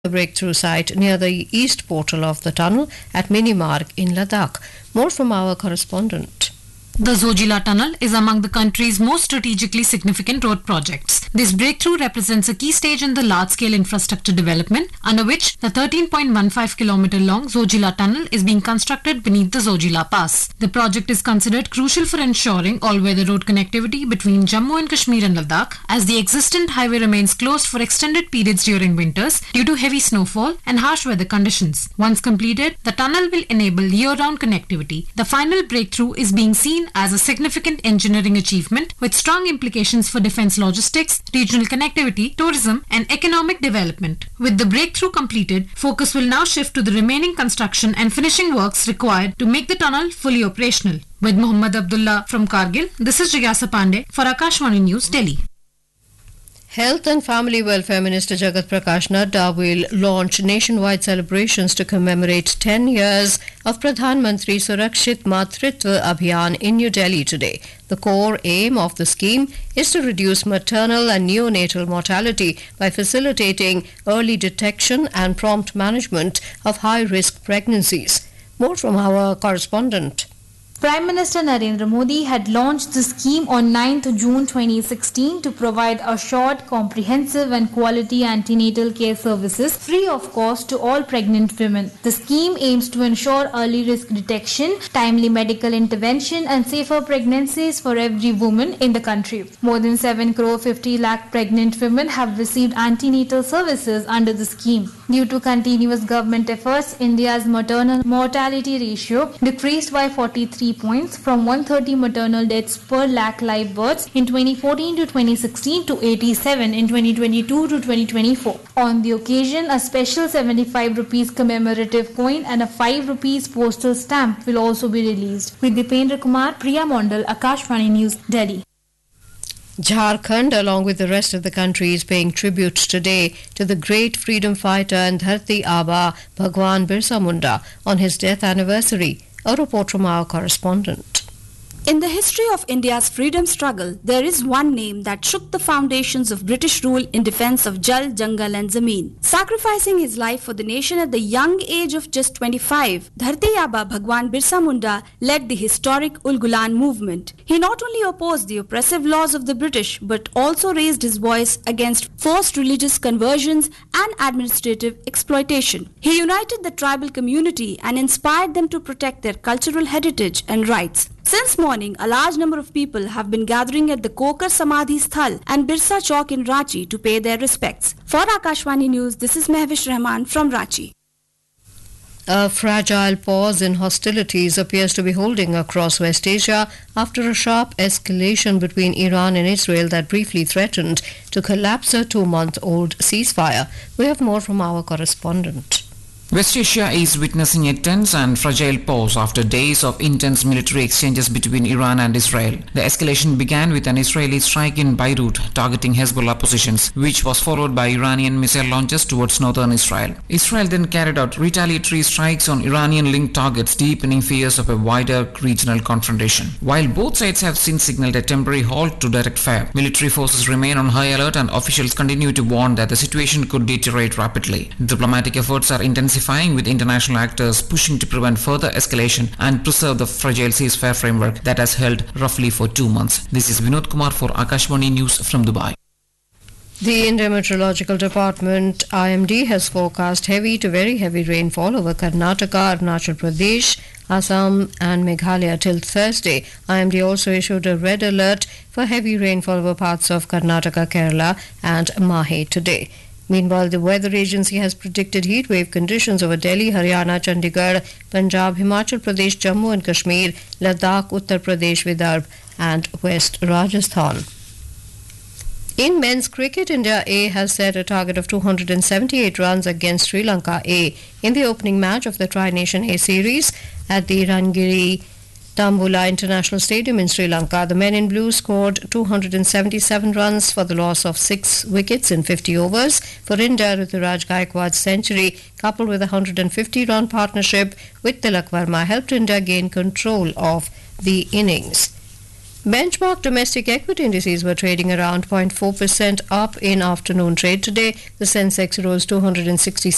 the breakthrough site near the east portal of the tunnel at Minimarg in Ladakh. More from our correspondent. The Zojila Tunnel is among the country's most strategically significant road projects. This breakthrough represents a key stage in the large-scale infrastructure development, under which the 13.15-kilometer-long Zojila Tunnel is being constructed beneath the Zojila Pass. The project is considered crucial for ensuring all-weather road connectivity between Jammu and Kashmir and Ladakh, as the existing highway remains closed for extended periods during winters due to heavy snowfall and harsh weather conditions. Once completed, the tunnel will enable year-round connectivity. The final breakthrough is being seen as a significant engineering achievement with strong implications for defense logistics, regional connectivity, tourism and economic development. With the breakthrough completed, focus will now shift to the remaining construction and finishing works required to make the tunnel fully operational. With Muhammad Abdullah from Kargil, this is Jigyasa Pandey for Akashvani News, Delhi. Health and Family Welfare Minister Jagat Prakash Nadda will launch nationwide celebrations to commemorate 10 years of Pradhan Mantri Surakshit Matritva Abhiyan in New Delhi today. The core aim of the scheme is to reduce maternal and neonatal mortality by facilitating early detection and prompt management of high-risk pregnancies. More from our correspondent. Prime Minister Narendra Modi had launched the scheme on 9th June 2016 to provide assured, comprehensive and quality antenatal care services free of cost to all pregnant women. The scheme aims to ensure early risk detection, timely medical intervention and safer pregnancies for every woman in the country. More than 7 crore 50 lakh pregnant women have received antenatal services under the scheme. Due to continuous government efforts, India's maternal mortality ratio decreased by 43 points from 130 maternal deaths per lakh live births in 2014 to 2016 to 87 in 2022 to 2024. On the occasion, a special 75 rupees commemorative coin and a 5 rupees postal stamp will also be released. With Dipendra Kumar, Priya Mondal, Akashvani News, Delhi. Jharkhand, along with the rest of the country, is paying tribute today to the great freedom fighter and Dharti Aba Bhagwan Birsa Munda on his death anniversary. A report from our correspondent. In the history of India's freedom struggle, there is one name that shook the foundations of British rule in defense of Jal, Jangal and Zameen. Sacrificing his life for the nation at the young age of just 25, Dharti Aba Bhagwan Birsa Munda led the historic Ulgulan movement. He not only opposed the oppressive laws of the British, but also raised his voice against forced religious conversions and administrative exploitation. He united the tribal community and inspired them to protect their cultural heritage and rights. Since morning, a large number of people have been gathering at the Kokar Samadhi Sthal and Birsa Chowk in Ranchi to pay their respects. For Akashvani News, this is Mehwish Rahman from Ranchi. A fragile pause in hostilities appears to be holding across West Asia after a sharp escalation between Iran and Israel that briefly threatened to collapse a 2-month-old ceasefire. We have more from our correspondent. West Asia is witnessing a tense and fragile pause after days of intense military exchanges between Iran and Israel. The escalation began with an Israeli strike in Beirut targeting Hezbollah positions, which was followed by Iranian missile launches towards northern Israel. Israel then carried out retaliatory strikes on Iranian-linked targets, deepening fears of a wider regional confrontation. While both sides have since signaled a temporary halt to direct fire, military forces remain on high alert and officials continue to warn that the situation could deteriorate rapidly. Diplomatic efforts are intensifying, with international actors pushing to prevent further escalation and preserve the fragile ceasefire framework that has held roughly for 2 months. This is Vinod Kumar for Akashvani News from Dubai. The Indian Meteorological Department IMD has forecast heavy to very heavy rainfall over Karnataka, Arunachal Pradesh, Assam and Meghalaya till Thursday. IMD also issued a red alert for heavy rainfall over parts of Karnataka, Kerala and Mahe today. Meanwhile, the weather agency has predicted heatwave conditions over Delhi, Haryana, Chandigarh, Punjab, Himachal Pradesh, Jammu and Kashmir, Ladakh, Uttar Pradesh, Vidarbha and West Rajasthan. In men's cricket, India A has set a target of 278 runs against Sri Lanka A in the opening match of the Tri-Nation A series at the Rangiri Tambula International Stadium in Sri Lanka. The men in blue scored 277 runs for the loss of 6 wickets in 50 overs. For India, Ruturaj Gaikwad's century, coupled with a 150-run partnership with Tilak Verma, helped India gain control of the innings. Benchmark domestic equity indices were trading around 0.4% up in afternoon trade today. The Sensex rose 266